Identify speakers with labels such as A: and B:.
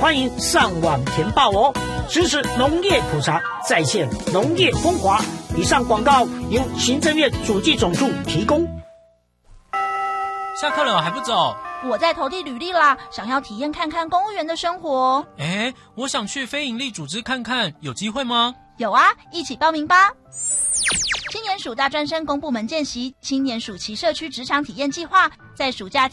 A: 欢迎上网填报哦，支持农业普查，再现农业风华。以上广告由行政院主计总处提供。
B: 下课了还不走？
C: 我在投递履历啦，想要体验看看公务员的生活。
B: 我想去非营利组织看看，有机会吗？
C: 有啊，一起报名吧。青年署大专生公部门见习青年暑期社区职场体验计划，在暑假